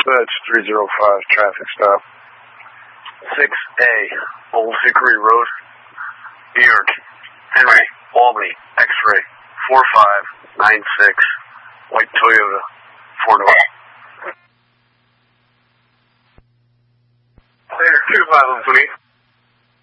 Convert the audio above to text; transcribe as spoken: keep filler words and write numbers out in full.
That's three oh five, traffic stop. six A, Old Hickory Road, New York. Henry, Albany, X-ray, four five nine six, white Toyota, four door. Later, two five one twenty.